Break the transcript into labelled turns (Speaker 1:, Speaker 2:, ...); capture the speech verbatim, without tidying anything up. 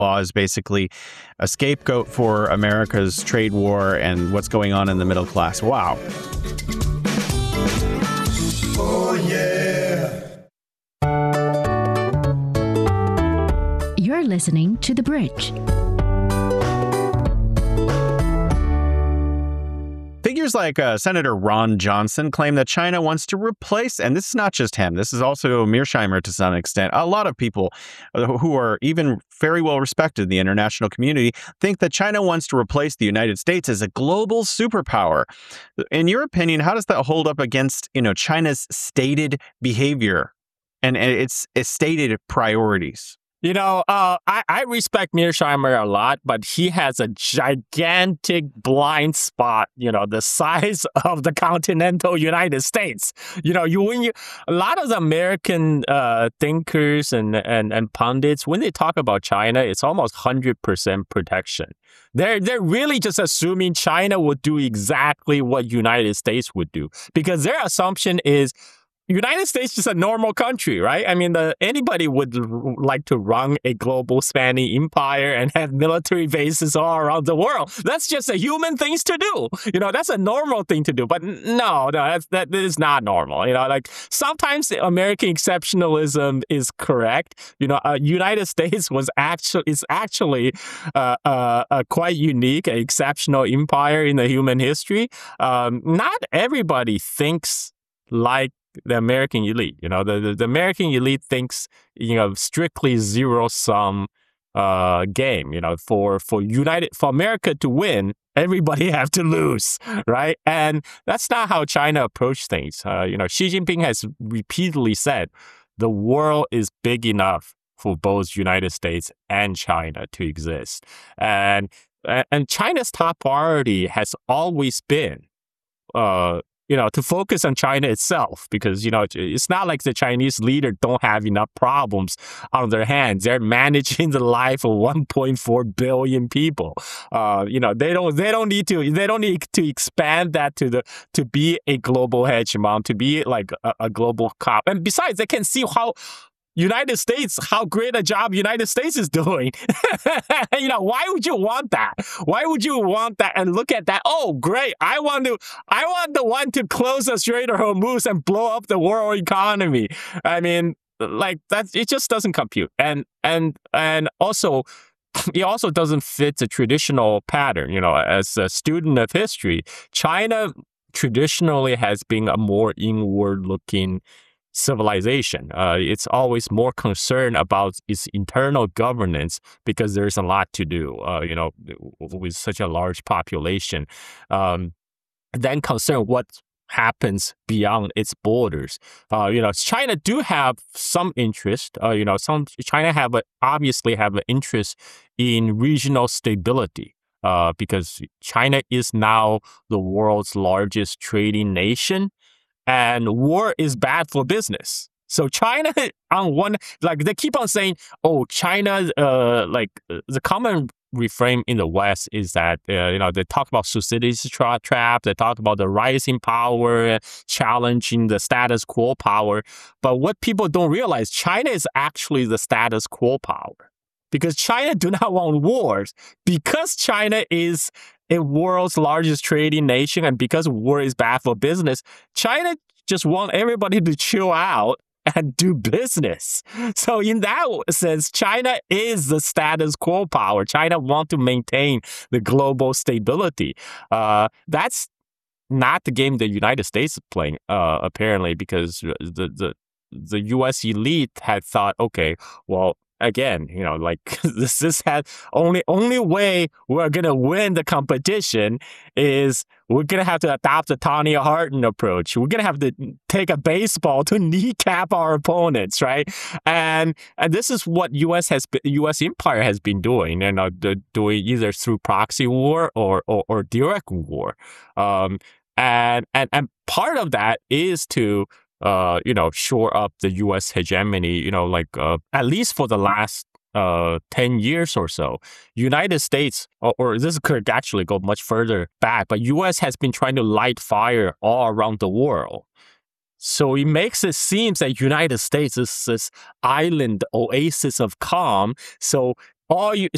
Speaker 1: law is basically a scapegoat for America's trade war and what's going on in the middle class. Wow.
Speaker 2: Oh, yeah.
Speaker 3: You're listening to The Bridge.
Speaker 1: Figures like uh, Senator Ron Johnson claim that China wants to replace, and this is not just him, this is also Mearsheimer to some extent. A lot of people who are even very well respected in the international community think that China wants to replace the United States as a global superpower. In your opinion, how does that hold up against, you know, China's stated behavior and its, its stated priorities?
Speaker 4: You know, uh, I, I respect Mearsheimer a lot, but he has a gigantic blind spot, you know, the size of the continental United States. You know, you when you a lot of the American uh, thinkers and, and, and pundits, when they talk about China, it's almost one hundred percent protection. They're, they're really just assuming China would do exactly what United States would do, because their assumption is United States is a normal country, right? I mean, the, anybody would r- like to run a global spanning empire and have military bases all around the world. That's just a human thing to do. You know, that's a normal thing to do. But no, no, that's, that is not normal. You know, like sometimes American exceptionalism is correct. You know, uh, United States was actually is actually uh, uh, a quite unique, exceptional empire in the human history. Um, not everybody thinks like the American elite. You know, the, the, the American elite thinks, you know, strictly zero sum uh, game. You know, for for United for America to win, everybody have to lose, right? And that's not how China approached things. Uh, you know, Xi Jinping has repeatedly said the world is big enough for both United States and China to exist, and and China's top priority has always been Uh, you know, to focus on China itself, because, you know, it's not like the Chinese leader don't have enough problems on their hands. They're managing the life of one point four billion people. Uh, you know, they don't they don't need to they don't need to expand that to the to be a global hegemon, to be like a, a global cop. And besides, they can see how United States, how great a job United States is doing. You know, why would you want that? Why would you want that and look at that? Oh, great. I want to, I want the one to close the Strait of Hormuz and blow up the world economy. I mean, like that, it just doesn't compute. And, and, and also, it also doesn't fit the traditional pattern. You know, as a student of history, China traditionally has been a more inward looking civilization. Uh, it's always more concerned about its internal governance because there's a lot to do, uh, you know, with such a large population. Um, then concern what happens beyond its borders. Uh, you know, China do have some interest, uh, you know, some China have a, obviously have an interest in regional stability. Uh, because China is now the world's largest trading nation. And war is bad for business. So China, on one, like they keep on saying, oh, China, uh, like the common refrain in the West is that, uh, you know, they talk about Thucydides tra- trap, they talk about the rising power, challenging the status quo power. But what people don't realize, China is actually the status quo power. Because China do not want wars. Because China is a world's largest trading nation, and because war is bad for business, China just want everybody to chill out and do business. So in that sense, China is the status quo power. China want to maintain the global stability. Uh, that's not the game the United States is playing, uh, apparently, because the, the, the U S elite had thought, okay, well, again, you know, like this, this had only only way we're gonna win the competition is we're gonna have to adopt the Tanya Hardin approach. We're gonna have to take a baseball to kneecap our opponents, right? And and this is what U S has been, U S empire has been doing, you know, doing either through proxy war or or, or direct war. Um, and and and part of that is to Uh, you know, shore up the U S hegemony, you know, like uh, at least for the last uh, ten years or so. United States, or, or this could actually go much further back, but U S has been trying to light fire all around the world. So it makes it seem that United States is this island oasis of calm. So all you,